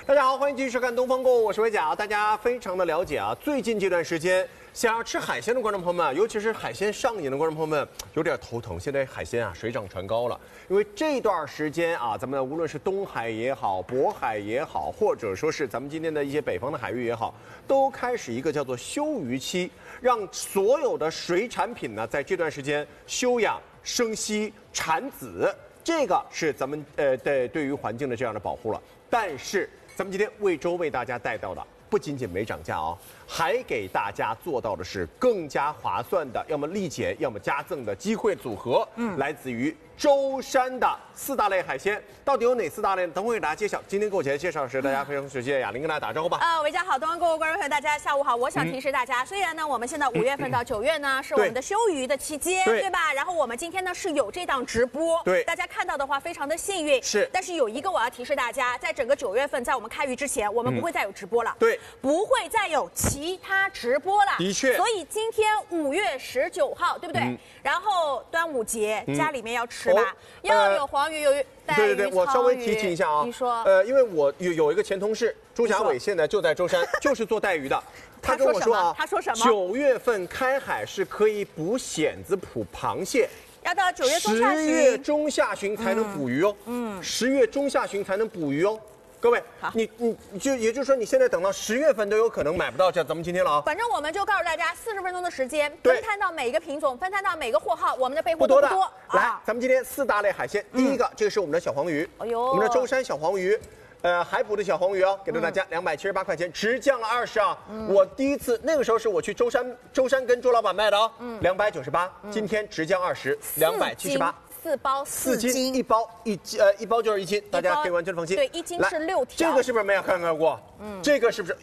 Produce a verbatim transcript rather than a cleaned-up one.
大家好，欢迎继续收看《东方购物》，我是伟甲。大家非常的了解啊，最近这段时间，想要吃海鲜的观众朋友们，尤其是海鲜上瘾的观众朋友们，有点头疼。现在海鲜啊水涨船高了，因为这段时间啊，咱们无论是东海也好，渤海也好，或者说是咱们今天的一些北方的海域也好，都开始一个叫做休渔期，让所有的水产品呢，在这段时间休养生息、产子。这个是咱们呃对对于环境的这样的保护了，但是咱们今天魏州为大家带到的不仅仅没涨价哦，还给大家做到的是更加划算的，要么立减，要么加赠的机会组合，嗯，来自于舟山的四大类海鲜，到底有哪四大类呢？等会给大家揭晓。今天给我前介绍的是大家非常熟悉的雅玲，跟大家打招呼吧。 啊，伟家好，东方购物观众朋友大家下午好。我想提示大家，嗯、虽然呢我们现在五月份到九月呢是我们的休渔的期间，对, 对吧？然后我们今天呢是有这档直播，对，大家看到的话非常的幸运，是。但是有一个我要提示大家，在整个九月份，在我们开渔之前，我们不会再有直播了，嗯、对，不会再有其他直播了，的确。所以今天五月十九号，对不对？嗯、然后端午节、嗯、家里面要吃吧，哦、要有黄鱼，有带鱼、 对对对，我稍微提醒一下啊， 你说， 呃，因为我有有一个前同事朱霞伟，现在就在舟山，就是做带鱼的。他跟我说啊， 他说什么？ 九月份开海是可以捕蚬子、捕螃蟹， 要到九月中下旬， 十月中下旬才能捕鱼哦。嗯，十月中下旬才能捕鱼哦。各位，你你就也就是说，你现在等到十月份都有可能买不到，像咱们今天了啊。 反正我们就告诉大家，四十分钟的时间，分摊到每一个品种，分摊到每个货号，我们的备货都不多。多来，啊、咱们今天四大类海鲜，第一个，这个是我们的小黄鱼，哎呦，我们的舟山小黄鱼。呃，海捕的小黄鱼哦，给到大家两百七十八块钱，直降了二十啊！嗯、我第一次那个时候是我去舟山，舟山跟周老板卖的哦，两百九十八，今天直降二十，两百七十八。 四包四斤， 四斤一包一斤呃一包就是一斤，大家可以完全放心。 对，一斤是六条。 这个是不是没有看到过？嗯，这个是不是